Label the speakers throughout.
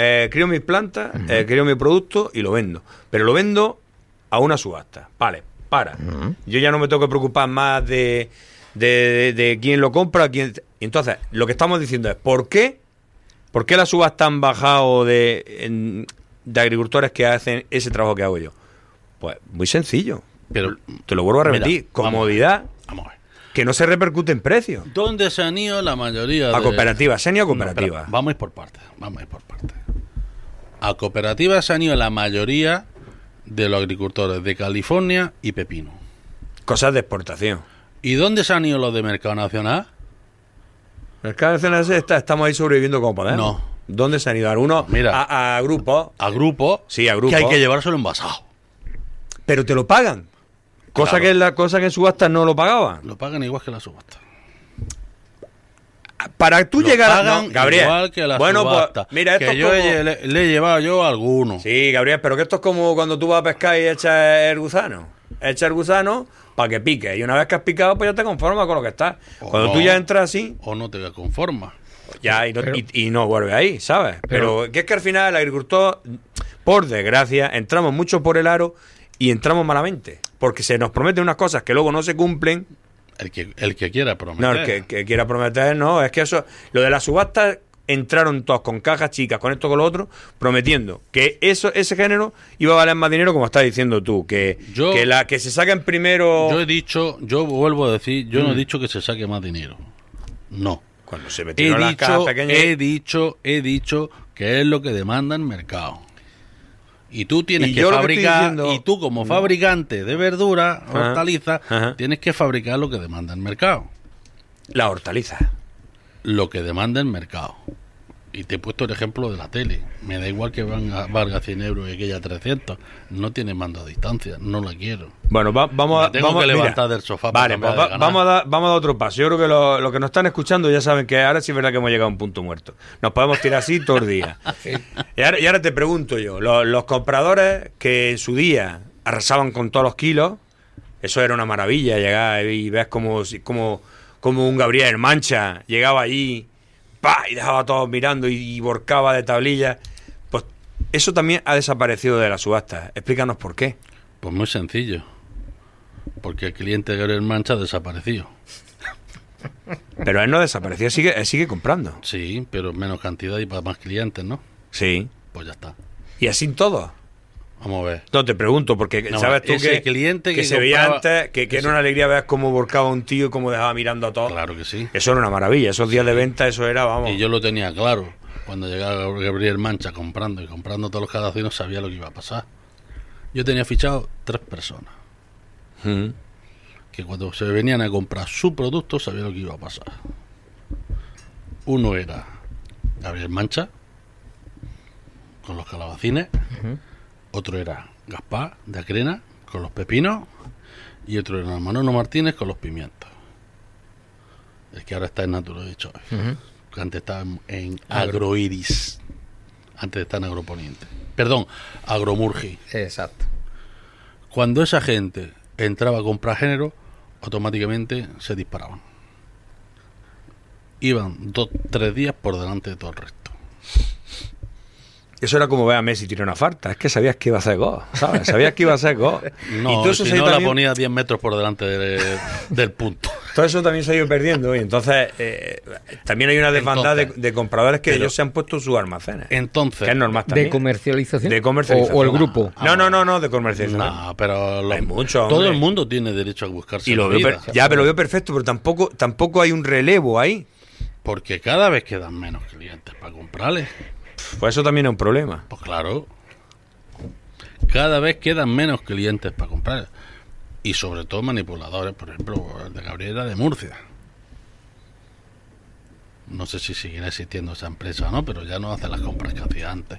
Speaker 1: crío mis plantas, crío mi producto y lo vendo. Pero lo vendo a una subasta. Vale, para. Yo ya no me tengo que preocupar más de quién lo compra, quién... Entonces, lo que estamos diciendo es, ¿por qué las subastas han bajado de agricultores que hacen ese trabajo que hago yo? Pues muy sencillo. Pero te lo vuelvo a repetir. Mira, comodidad.
Speaker 2: Vamos a ver.
Speaker 1: Que no se repercute en precios.
Speaker 2: ¿Dónde se han ido la mayoría de...?
Speaker 1: A cooperativas, se han ido a cooperativas.
Speaker 2: Vamos a ir por partes. A cooperativas se han ido la mayoría de los agricultores de California y pepino.
Speaker 1: Cosas de exportación.
Speaker 2: ¿Y dónde se han ido los de Mercado Nacional?
Speaker 1: Mercado Nacional estamos ahí sobreviviendo como podemos.
Speaker 2: No.
Speaker 1: ¿Dónde se han ido? Algunos a grupos.
Speaker 2: A grupos.
Speaker 1: Sí, a grupos.
Speaker 2: Que hay que llevárselo envasado.
Speaker 1: Pero te lo pagan. Cosa que en subasta no lo pagaban.
Speaker 2: Lo pagan igual que la subasta.
Speaker 1: Para tú llegar
Speaker 2: a Gabriel, igual que la subasta.
Speaker 1: Pues mira, esto
Speaker 2: que yo le he llevado yo a algunos.
Speaker 1: Sí, Gabriel, pero que esto es como cuando tú vas a pescar y echas el gusano. Echas el gusano para que pique. Y una vez que has picado, pues ya te conformas con lo que está. Cuando tú ya entras así...
Speaker 2: O no te conformas.
Speaker 1: Ya, y no vuelve ahí, ¿sabes? Pero que es que al final el agricultor, por desgracia, entramos mucho por el aro y entramos malamente. Porque se nos prometen unas cosas que luego no se cumplen.
Speaker 2: El que quiera prometer.
Speaker 1: No, el que quiera prometer, no. Es que eso... Lo de las subastas entraron todos con cajas chicas, con esto, con lo otro, prometiendo que ese género iba a valer más dinero, como estás diciendo tú. Que se saquen primero...
Speaker 2: Yo vuelvo a decir, yo no he dicho que se saque más dinero. No.
Speaker 1: Cuando se metieron las cajas pequeñas...
Speaker 2: He dicho que es lo que demanda el mercado. Y tú tienes que fabricar, y tú como fabricante de verdura, hortalizas, tienes que fabricar lo que demanda el mercado.
Speaker 1: La hortaliza.
Speaker 2: Lo que demanda el mercado. Y te he puesto el ejemplo de la tele. Me da igual que valga 100 euros y aquella 300. No tiene mando a distancia, no la quiero.
Speaker 1: Bueno, vamos
Speaker 2: que levantar del sofá.
Speaker 1: Vale, pues vamos a dar otro paso. Yo creo que los que nos están escuchando ya saben que ahora sí es verdad que hemos llegado a un punto muerto. Nos podemos tirar así todo el día. Y ahora te pregunto yo, los compradores que en su día arrasaban con todos los kilos, eso era una maravilla, llegar y ves como un Gabriel Mancha llegaba allí, ¡pah!, y dejaba a todos mirando y borcaba de tablillas. Pues eso también ha desaparecido de la subasta. Explícanos por qué.
Speaker 2: Pues muy sencillo. Porque el cliente de Gabriel Mancha ha desaparecido.
Speaker 1: Pero él no desapareció, él sigue comprando.
Speaker 2: Sí, pero menos cantidad y para más clientes, ¿no?
Speaker 1: Sí.
Speaker 2: Pues ya está.
Speaker 1: ¿Y así todo?
Speaker 2: Vamos a ver.
Speaker 1: No, te pregunto, porque sabes tú que se veía antes, que era una alegría ver cómo volcaba un tío y cómo dejaba mirando a todos.
Speaker 2: Claro que sí.
Speaker 1: Eso era una maravilla, esos días de venta, eso era, vamos.
Speaker 2: Y yo lo tenía claro. Cuando llegaba Gabriel Mancha comprando todos los cadacinos, sabía lo que iba a pasar. Yo tenía fichado 3 personas. Que cuando se venían a comprar su producto, sabía lo que iba a pasar. Uno era Gabriel Mancha, con los calabacines. Otro era Gaspar de Acrena con los pepinos y otro era Manolo Martínez con los pimientos. El que ahora está en Naturo de Choice, que antes estaba en Agroiris, antes de estar en Agroponiente. Perdón, Agromurgi.
Speaker 3: Exacto.
Speaker 2: Cuando esa gente entraba a comprar género, automáticamente se disparaban. Iban 2-3 días por delante de todo el resto.
Speaker 1: Eso era como ver a Messi tirar una falta. Es que sabías que iba a hacer gol, ¿sabes? Sabías que iba a hacer gol.
Speaker 2: No, y todo eso si no también... la ponía 10 metros por delante del punto.
Speaker 1: Todo eso también se ha ido perdiendo. Y entonces también hay una desbandada de compradores que ellos se han puesto sus almacenes.
Speaker 2: Entonces,
Speaker 1: que es normal también.
Speaker 3: ¿De comercialización?
Speaker 1: De comercialización.
Speaker 3: ¿O el grupo?
Speaker 1: No, de comercialización.
Speaker 2: No, pero
Speaker 1: hay mucho,
Speaker 2: todo el mundo tiene derecho a buscarse
Speaker 1: y lo veo pero lo veo perfecto, pero tampoco hay un relevo ahí.
Speaker 2: Porque cada vez quedan menos clientes para comprarles.
Speaker 1: Pues eso también es un problema.
Speaker 2: Pues claro. Cada vez quedan menos clientes para comprar. Y sobre todo manipuladores. Por ejemplo, el de Gabriel era de Murcia. No sé si seguirá existiendo esa empresa o no, pero ya no hace las compras que hacía antes.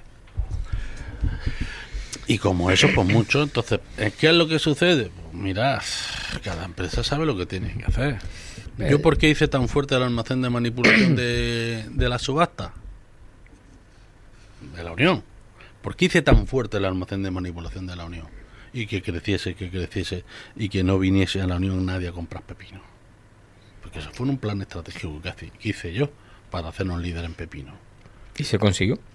Speaker 2: Y como eso, pues mucho. Entonces, ¿qué es lo que sucede? Pues mirad, cada empresa sabe lo que tiene que hacer. ¿Yo por qué hice tan fuerte el almacén de manipulación de la subasta? De la Unión. ¿Por qué hice tan fuerte el almacén de manipulación de la Unión? Y que creciese y que no viniese a la Unión nadie a comprar pepino. Porque eso fue un plan estratégico que hice yo para hacernos líder en pepino.
Speaker 3: ¿Y se consiguió?